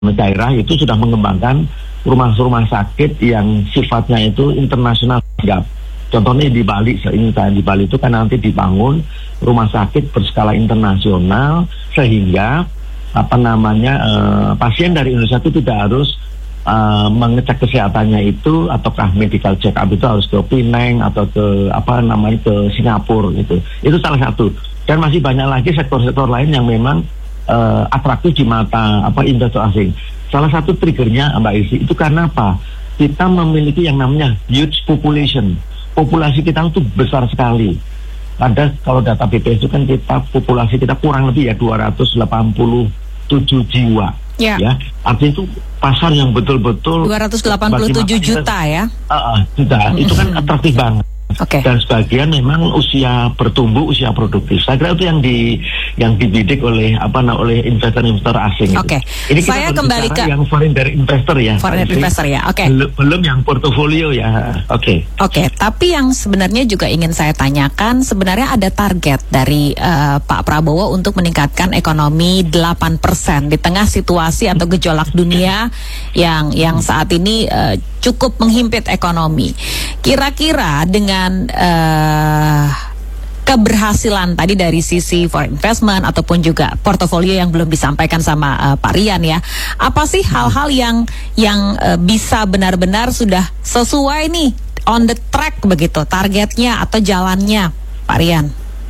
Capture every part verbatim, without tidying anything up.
daerah itu sudah mengembangkan rumah-rumah sakit yang sifatnya itu internasional. Contohnya di Bali, ini di Bali itu kan nanti dibangun rumah sakit berskala internasional sehingga apa namanya uh, pasien dari Indonesia itu tidak harus uh, mengecek kesehatannya itu ataukah medical check up itu harus ke Penang atau ke apa namanya ke Singapura gitu. Itu salah satu. Dan masih banyak lagi sektor-sektor lain yang memang uh, atraktif di mata apa investor asing. Salah satu triggernya Mbak Isi itu karena apa? Kita memiliki yang namanya huge population. Populasi kita itu besar sekali. Ada kalau data B P S itu kan kita populasi kita kurang lebih ya dua ratus delapan puluh tujuh jiwa. Ya. ya. Artinya itu pasar yang betul-betul dua ratus delapan puluh tujuh juta ya. Uh, uh, juta. Itu kan atraktif banget. Okay. Dan sebagian memang usia bertumbuh, usia produktif. Saya kira itu yang di yang dibidik oleh apa nah, oleh investor-investor asing. Oke. Okay. Ini kita saya kembali ke yang foreign direct investor ya. Foreign direct investor ya. Oke. Okay. Belum, belum yang portofolio ya. Oke. Okay. Oke. Okay. Tapi yang sebenarnya juga ingin saya tanyakan, sebenarnya ada target dari uh, Pak Prabowo untuk meningkatkan ekonomi delapan persen di tengah situasi atau gejolak dunia yang yang saat ini uh, cukup menghimpit ekonomi. Kira-kira dengan uh, keberhasilan tadi dari sisi foreign investment ataupun juga portofolio yang belum disampaikan sama uh, Pak Rian ya, apa sih hal-hal yang yang uh, bisa benar-benar sudah sesuai nih on the track begitu targetnya atau jalannya, Pak Rian?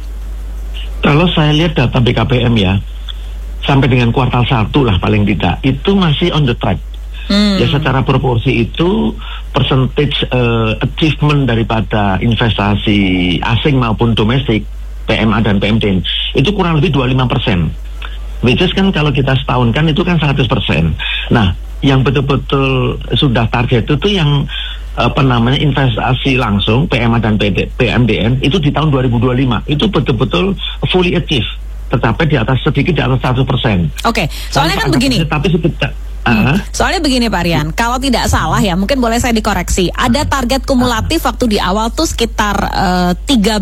Kalau saya lihat data B K P M ya, sampai dengan kuartal satu lah paling tidak itu masih on the track. Hmm. Ya secara proporsi itu percentage uh, achievement daripada investasi asing maupun domestik P M A dan P M D N itu kurang lebih dua puluh lima persen. Which is kan kalau kita setahun kan itu kan seratus persen. Nah, yang betul-betul sudah target itu tuh yang apa namanya investasi langsung P M A dan P M D N itu di tahun dua ribu dua puluh lima itu betul-betul fully achieve, tetapi di atas sedikit di atas seratus persen. Oke, okay. Soalnya kan begini. Tapi sedikit Hmm. Soalnya begini Pak Rian, kalau tidak salah ya, mungkin boleh saya dikoreksi. Ada target kumulatif waktu di awal tuh sekitar uh, tiga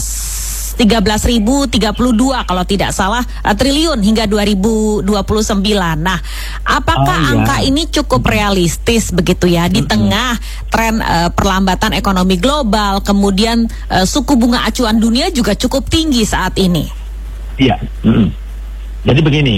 belas ribu tiga puluh dua kalau tidak salah uh, triliun hingga dua ribu dua puluh sembilan. Nah, apakah oh, iya. angka ini cukup realistis begitu ya di mm-hmm. tengah tren uh, perlambatan ekonomi global, kemudian uh, suku bunga acuan dunia juga cukup tinggi saat ini? Iya. Mm-hmm. Jadi begini.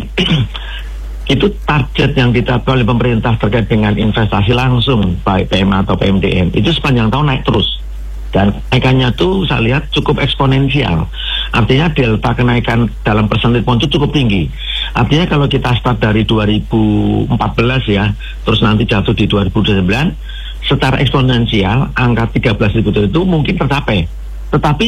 Itu target yang ditetapkan oleh pemerintah terkait dengan investasi langsung baik P M A atau P M D N itu sepanjang tahun naik terus, dan kenaikannya tuh saya lihat cukup eksponensial. Artinya delta kenaikan dalam persentage point itu cukup tinggi. Artinya kalau kita start dari dua ribu empat belas ya, terus nanti jatuh di dua ribu sembilan, secara eksponensial angka tiga belas ribu itu mungkin tercapai. Tetapi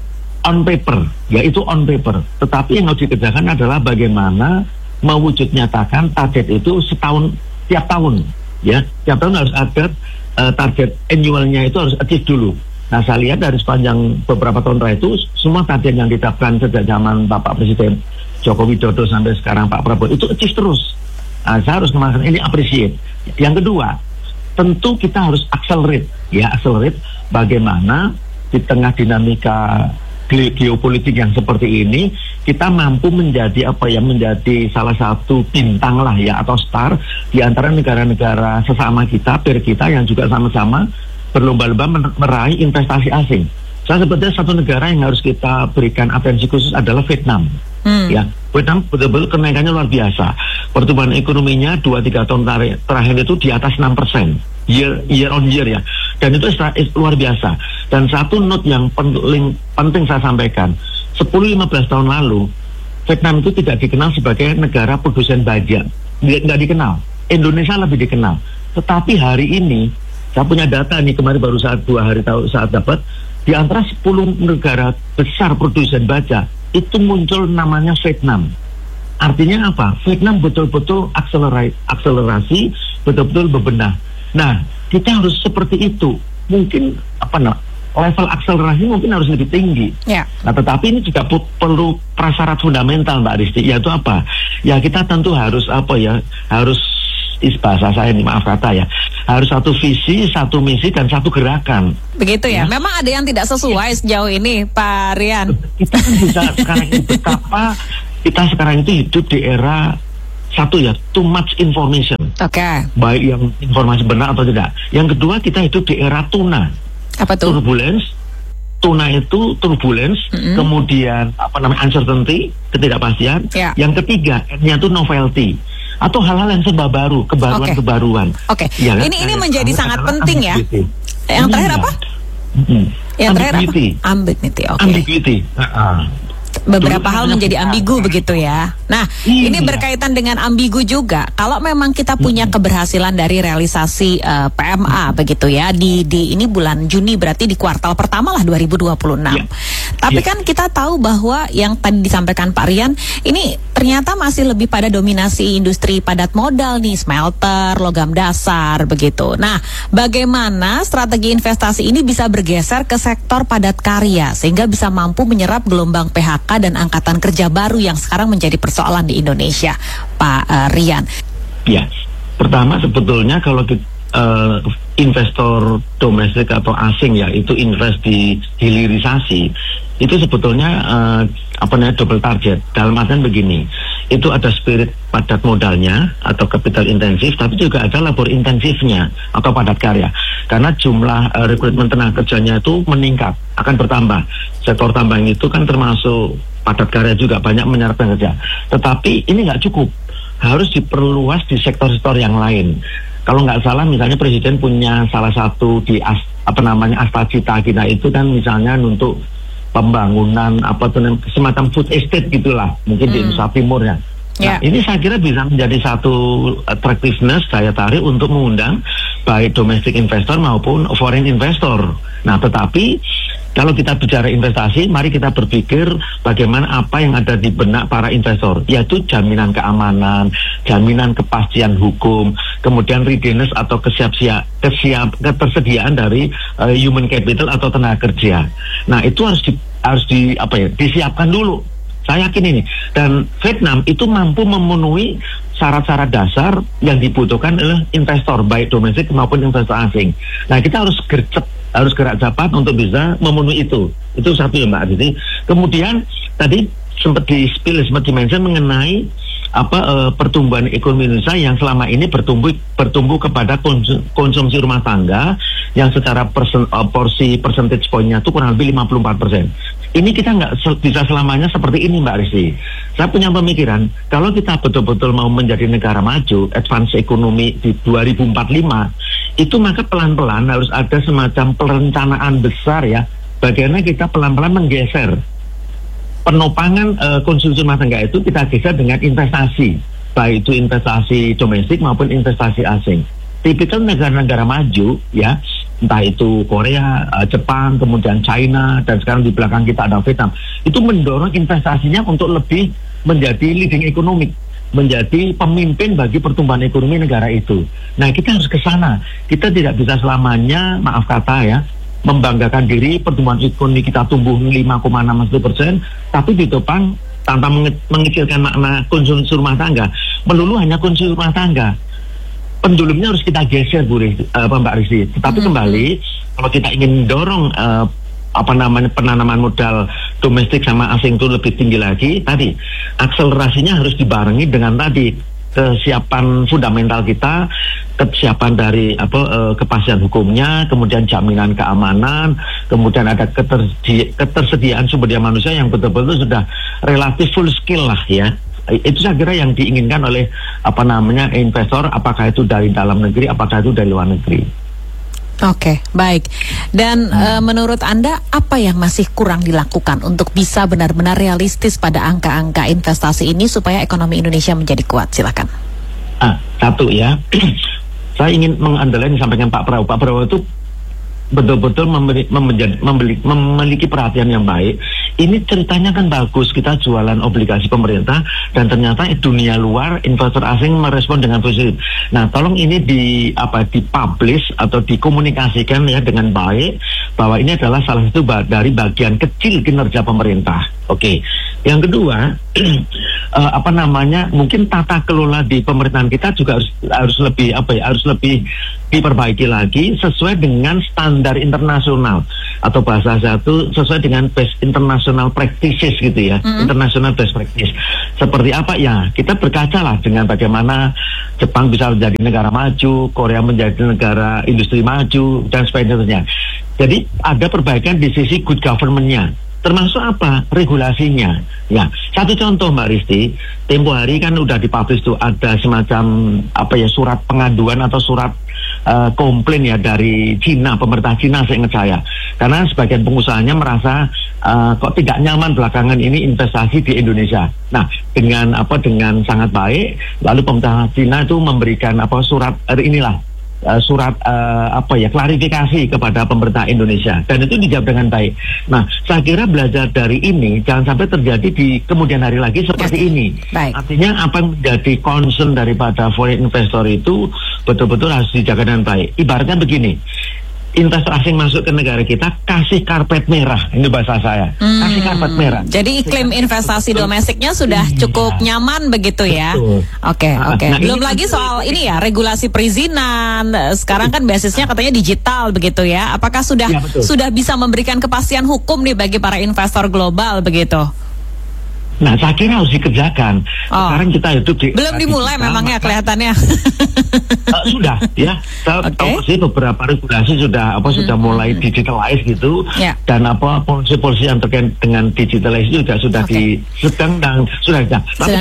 on paper, yaitu on paper. Tetapi yang harus dikerjakan adalah bagaimana mewujud nyatakan target itu setahun tiap tahun ya tiap tahun harus ada uh, target annualnya itu harus achieve dulu. Nah saya lihat dari sepanjang beberapa tahun terakhir itu semua target yang ditetapkan sejak zaman Bapak Presiden Joko Widodo sampai sekarang Pak Prabowo itu achieve terus. Nah, saya harus mengatakan ini appreciate. Yang kedua tentu kita harus accelerate ya accelerate bagaimana di tengah dinamika geopolitik yang seperti ini kita mampu menjadi apa ya menjadi salah satu bintang lah ya atau star di antara negara-negara sesama kita, peer kita yang juga sama-sama berlomba-lomba meraih investasi asing. Saya sebetulnya satu negara yang harus kita berikan atensi khusus adalah Vietnam. Hmm. Ya, Vietnam betul-betul kenaikannya luar biasa. Pertumbuhan ekonominya dua tiga tahun terakhir itu di atas enam persen. Year, year on year ya. Dan itu luar biasa. Dan satu note yang penting, penting saya sampaikan, sepuluh sampai lima belas tahun lalu Vietnam itu tidak dikenal sebagai negara produsen baja. Tidak dikenal. Indonesia lebih dikenal. Tetapi hari ini saya punya data nih, kemarin baru saat dua hari tahu saat dapat, di antara sepuluh negara besar produsen baja itu muncul namanya Vietnam. Artinya apa? Vietnam betul-betul akselerasi, akselerasi betul-betul bebenah. Nah, kita harus seperti itu. Mungkin apa nah, level akselerasi mungkin harus lebih tinggi. Ya. Nah, tetapi ini juga perlu prasyarat fundamental, Mbak Risti. Yaitu apa? Ya kita tentu harus apa ya? Harus is bahasa saya ini maaf kata ya. Harus satu visi, satu misi dan satu gerakan. Begitu ya. ya. Memang ada yang tidak sesuai sejauh ini, Pak Rian. Kita kan bisa sekarang ini betapa kita sekarang itu hidup di era satu ya, too much information. Oke. Okay. Baik yang informasi benar atau tidak. Yang kedua, kita hidup di era tuna. Apa tuh? Turbulence. Tuna itu turbulence, mm-hmm. kemudian apa namanya uncertainty, ketidakpastian. Yeah. Yang ketiga, N-nya itu novelty. Atau hal-hal yang serba baru, kebaruan-kebaruan. Oke. Okay. Okay. Ya, kan? Ini ini menjadi sangat penting ya. Yang ini terakhir apa? Mm-hmm. Yang terakhir ambiguity. apa? Ambiguity. Oke. Okay. Ambiguity. Uh-uh. Beberapa hal menjadi ambigu begitu ya. Nah, iya. Ini berkaitan dengan ambigu juga. Kalau memang kita punya keberhasilan dari realisasi uh, P M A begitu ya di di ini bulan Juni, berarti di kuartal pertama lah dua ribu dua puluh enam. Yeah. Tapi yeah. kan kita tahu bahwa yang tadi disampaikan Pak Rian ini ternyata masih lebih pada dominasi industri padat modal nih, smelter, logam dasar begitu. Nah, bagaimana strategi investasi ini bisa bergeser ke sektor padat karya sehingga bisa mampu menyerap gelombang P H K dan angkatan kerja baru yang sekarang menjadi persoalan di Indonesia, Pak uh, Rian? Ya, pertama sebetulnya kalau kita, uh, investor domestik atau asing ya itu invest di hilirisasi, itu sebetulnya uh, apa namanya double target. Dalam artian begini, itu ada spirit padat modalnya atau capital intensif, tapi juga ada labor intensifnya atau padat karya. Karena jumlah uh, rekrutmen tenaga kerjanya itu meningkat, akan bertambah. Sektor tambang itu kan termasuk padat karya juga, banyak menyerap pekerja. Tetapi ini nggak cukup, harus diperluas di sektor-sektor yang lain. Kalau nggak salah, misalnya Presiden punya salah satu di as, apa namanya Astacita kita itu kan misalnya untuk pembangunan apa tuh semacam food estate gitulah, mungkin hmm. di Nusa Timur ya. Nah, yeah. ini saya kira bisa menjadi satu attractiveness, daya tarik untuk mengundang baik domestic investor maupun foreign investor. Nah, tetapi kalau kita bicara investasi, mari kita berpikir bagaimana apa yang ada di benak para investor, yaitu jaminan keamanan, jaminan kepastian hukum, kemudian readiness atau kesiap-siap, kesiap, ketersediaan dari uh, human capital atau tenaga kerja. Nah, itu harus di, harus di apa ya, disiapkan dulu. Saya yakin ini. Dan Vietnam itu mampu memenuhi syarat-syarat dasar yang dibutuhkan oleh investor, baik domestik maupun investor asing. Nah, kita harus gercep, harus gerak cepat untuk bisa memenuhi itu. Itu satu ya Mbak Aditi. Kemudian tadi sempat di-spill, sempat di-mention mengenai apa uh, pertumbuhan ekonomi Indonesia yang selama ini bertumbuh bertumbuh kepada konsum, konsumsi rumah tangga yang secara persen, uh, porsi percentage point-nya itu kurang lebih lima puluh empat persen. Ini kita nggak se- bisa selamanya seperti ini Mbak Rizky. Saya punya pemikiran, kalau kita betul-betul mau menjadi negara maju, advance ekonomi di dua ribu empat puluh lima, itu maka pelan-pelan harus ada semacam perencanaan besar ya, bagaimana kita pelan-pelan menggeser penopangan uh, konsumsi rumah tangga itu kita geser dengan investasi, baik itu investasi domestik maupun investasi asing. Tipikal negara-negara maju ya, entah itu Korea, uh, Jepang, kemudian China, dan sekarang di belakang kita ada Vietnam, itu mendorong investasinya untuk lebih menjadi leading economic, menjadi pemimpin bagi pertumbuhan ekonomi negara itu. Nah, kita harus ke sana. Kita tidak bisa selamanya, maaf kata ya, membanggakan diri pertumbuhan ekonomi kita tumbuh lima koma enam satu persen, tapi ditopang tanpa menge- mengecilkan makna konsumsi rumah tangga, melulu hanya konsumsi rumah tangga. Pendulumnya harus kita geser, Bu Rizky, uh, Mbak Rizky. Tetapi hmm. kembali, kalau kita ingin dorong uh, apa namanya penanaman modal domestik sama asing itu lebih tinggi lagi, tadi akselerasinya harus dibarengi dengan tadi kesiapan fundamental kita, kesiapan dari apa uh, kepastian hukumnya, kemudian jaminan keamanan, kemudian ada ketersedi- ketersediaan sumber daya manusia yang betul-betul sudah relatif full skill lah ya. Itu saya kira yang diinginkan oleh apa namanya investor, apakah itu dari dalam negeri, apakah itu dari luar negeri. Oke, baik. Dan hmm. uh, menurut Anda apa yang masih kurang dilakukan untuk bisa benar-benar realistis pada angka-angka investasi ini supaya ekonomi Indonesia menjadi kuat? Silakan. Ah, satu ya, saya ingin mengandalkan disampaikan Pak Prabowo. Pak Prabowo itu betul-betul memberi, membeli, membeli, memiliki perhatian yang baik. Ini ceritanya kan bagus, kita jualan obligasi pemerintah dan ternyata dunia luar investor asing merespon dengan positif. Nah, tolong ini di apa dipublish atau dikomunikasikan ya dengan baik bahwa ini adalah salah satu ba- dari bagian kecil kinerja pemerintah. Oke. Okay. Yang kedua, uh, apa namanya? Mungkin tata kelola di pemerintahan kita juga harus harus lebih apa ya? Harus lebih diperbaiki lagi sesuai dengan standar internasional. atau bahasa satu sesuai dengan best international practices gitu ya, mm-hmm. international best practice. Seperti apa ya? Kita berkaca lah dengan bagaimana Jepang bisa menjadi negara maju, Korea menjadi negara industri maju dan sebagainya. Jadi ada perbaikan di sisi good government-nya. Termasuk apa? Regulasinya. Ya, satu contoh Mbak Risti, tempo hari kan udah dipublish tuh ada semacam apa ya surat pengaduan atau surat uh, komplain ya dari Cina, pemerintah Cina seingat saya. Karena sebagian pengusahanya merasa uh, kok tidak nyaman belakangan ini investasi di Indonesia. Nah, dengan apa dengan sangat baik, lalu pemerintah Cina itu memberikan apa surat uh, inilah Uh, surat uh, apa ya klarifikasi kepada pemerintah Indonesia dan itu dijawab dengan baik. Nah, saya kira belajar dari ini jangan sampai terjadi di kemudian hari lagi seperti ya. Ini. Baik. Artinya apa yang menjadi concern daripada foreign investor itu betul-betul harus dijaga dengan baik. Ibaratnya begini. Investor asing masuk ke negara kita kasih karpet merah, ini bahasa saya, hmm. kasih karpet merah. Jadi iklim investasi domestiknya sudah cukup ya. Nyaman begitu ya. Oke oke. Okay, okay. Nah, belum lagi soal ini ya regulasi perizinan. Sekarang kan basisnya katanya digital begitu ya. Apakah sudah ya, sudah bisa memberikan kepastian hukum nih bagi para investor global begitu? Nah, saya kira harus dikerjakan. Oh. Sekarang kita hidup di belum dimulai kita, memangnya kelihatannya. uh, sudah, ya. Saya okay. tahu sih beberapa regulasi sudah apa hmm. sudah mulai digitalize gitu, yeah. dan apa polisi-polisi yang terkait dengan digitalize juga sudah okay. di sedang dan sudah. Nah,